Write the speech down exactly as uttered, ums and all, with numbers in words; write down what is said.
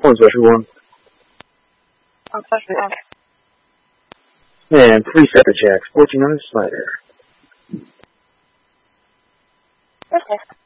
One special one. One special one. And three separate jacks. fourteen on Slider. Okay.